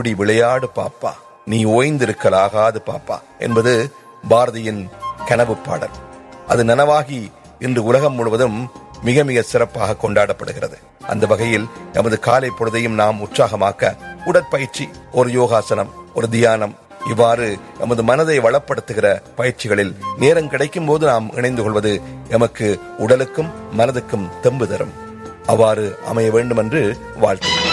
ஓடி விளையாடு பாப்பா, நீ ஓய்ந்திருக்கலாகாது பாப்பா என்பது பாரதியின் கனவு பாடல். அது நனவாகி இன்று உலகம் முழுவதும் மிக மிக சிறப்பாக கொண்டாடப்படுகிறது. அந்த வகையில் நமது காலை பொழுதையும் நாம் உற்சாகமாக்க உடற்பயிற்சி, ஒரு யோகாசனம், ஒரு தியானம், இவ்வாறு நமது மனதை வளப்படுத்துகிற பயிற்சிகளில் நேரம் கிடைக்கும் போது நாம் இணைந்து கொள்வது எமக்கு உடலுக்கும் மனதுக்கும் தெம்பு தரும். அவ்வாறு அமைய வேண்டும் என்று வாழ்த்துகிறேன்.